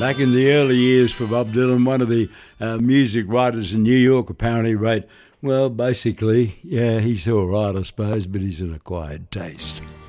Back in the early years for Bob Dylan, one of the music writers in New York apparently wrote, well, basically, yeah, he's all right, I suppose, but he's an acquired taste.